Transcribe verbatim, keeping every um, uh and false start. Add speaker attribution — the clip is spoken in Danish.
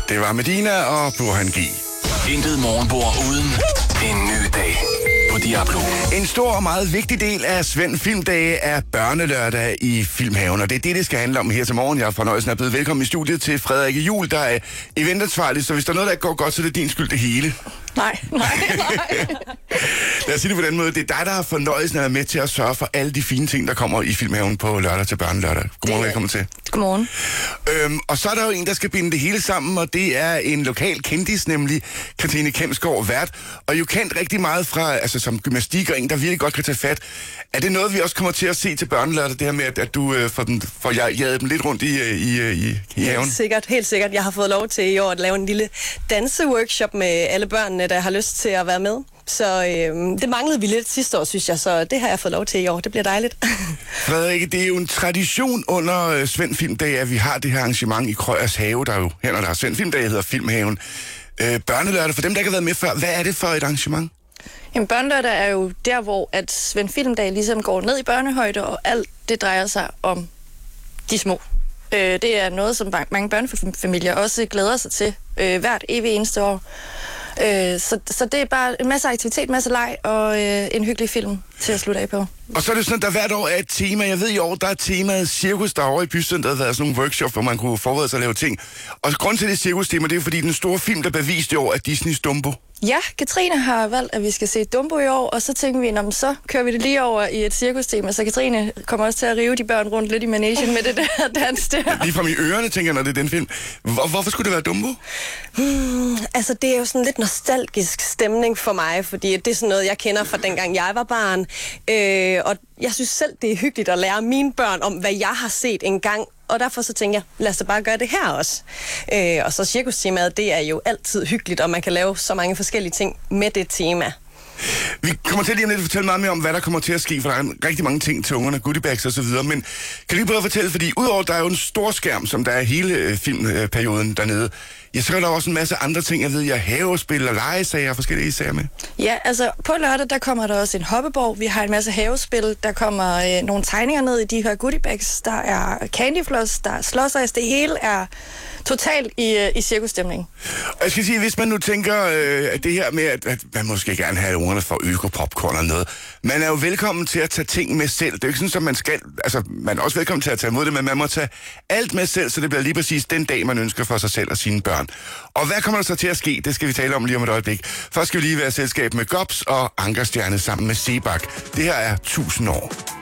Speaker 1: Det var Medina og Burhan G.
Speaker 2: Intet morgenbord uden en ny dag på Diablo.
Speaker 1: En stor og meget vigtig del af Svend Filmdage er børnelørdag i Filmhaven, og det er det, det skal handle om her til morgen. Jeg er fornøjelsen af at byde velkommen i studiet til Frederik Juhl, der er eventansvarlig, så hvis der er noget, der ikke går godt, så er det din skyld det hele.
Speaker 3: Nej, nej, nej.
Speaker 1: Lad os sige det på den måde. Det er dig, der har fornøjelsen af at være med til at sørge for alle de fine ting, der kommer i Filmhaven på lørdag til børnelørdag. Godmorgen, velkommen til.
Speaker 3: Godmorgen.
Speaker 1: Øhm, og så er der jo en, der skal binde det hele sammen, og det er en lokal kendis, nemlig Katrine Kemsgaard vært. Og jo kendt rigtig meget fra, altså som gymnastik og en, der virkelig godt kan tage fat. Er det noget, vi også kommer til at se til børnelørdag, det her med, at, at du øh, får, den, får jaget dem lidt rundt i, i, i, i haven?
Speaker 4: Helt sikkert, helt sikkert. Jeg har fået lov til i år at lave en lille danseworkshop med alle børnene, der har lyst til at være med. Så øh, det manglede vi lidt sidste år, synes jeg, så det har jeg fået lov til i år. Det bliver dejligt.
Speaker 1: Frederik, det er jo en tradition under øh, Svend Filmdag, at vi har det her arrangement i Krøyers Have, der jo her, når der er Svend Filmdag, hedder Filmhaven. Øh, børnelørdag, for dem, der ikke har været med før, hvad er det for et arrangement?
Speaker 3: Jamen, børnelørdag er jo der, hvor at Svend Filmdag ligesom går ned i børnehøjde, og alt det drejer sig om de små. Øh, det er noget, som mange børnefamilier også glæder sig til øh, hvert evig eneste år. Øh, så, så det er bare en masse aktivitet, en masse leg og øh, en hyggelig film til at slutte af på.
Speaker 1: Og så er det sådan, at der hvert år er et tema. Jeg ved i år, der er temaet cirkus, der over i Bycenteret har været sådan nogle workshops, hvor man kunne forberede sig at lave ting. Og grund til det cirkus-tema, det er fordi den store film, der beviste i år, er Disneys Dumbo.
Speaker 3: Ja, Katrine har valgt, at vi skal se Dumbo i år, og så tænker vi, om så kører vi det lige over i et cirkustema, så Katrine kommer også til at rive de børn rundt lidt i managen med det der dans der.
Speaker 1: Lige fra i ørerne, tænker jeg, når det er den film. Hvor, hvorfor skulle det være Dumbo?
Speaker 4: Hmm, altså, det er jo sådan lidt nostalgisk stemning for mig, fordi det er sådan noget, jeg kender fra dengang jeg var barn. Øh, og jeg synes selv, det er hyggeligt at lære mine børn om, hvad jeg har set engang. Og derfor så tænker jeg, lad os da bare gøre det her også. Øh, og så cirkustemaet, det er jo altid hyggeligt, og man kan lave så mange forskellige ting med det tema.
Speaker 1: Vi kommer til lige om lidt at fortælle meget mere om, hvad der kommer til at ske, for der er rigtig mange ting til ungerne, goodiebags og så videre. Men kan du lige prøve at fortælle, fordi udover der er jo en stor skærm, som der er hele øh, filmperioden dernede, ja, så er der også en masse andre ting, jeg ved, jeg havespil og legesager og forskellige sager med.
Speaker 3: Ja, altså på lørdag, der kommer der også en hoppeborg. Vi har en masse havespil. Der kommer øh, nogle tegninger ned i de her goodiebags. Der er candyfloss, der er slåsejs. Det hele er totalt i, øh, i cirkusstemning.
Speaker 1: Og jeg skal sige, hvis man nu tænker, øh, at det her med, at, at man måske gerne have ungerne for øko-popcorn eller noget, man er jo velkommen til at tage ting med selv. Det er jo ikke sådan, at man skal, altså man er også velkommen til at tage imod det, men man må tage alt med selv, så det bliver lige præcis den dag, man ønsker for sig selv og sine børn. Og hvad kommer der så til at ske? Det skal vi tale om lige om et øjeblik. Først skal vi lige være selskab med Gops og Ankerstjerne sammen med Sebak. Det her er tusind år.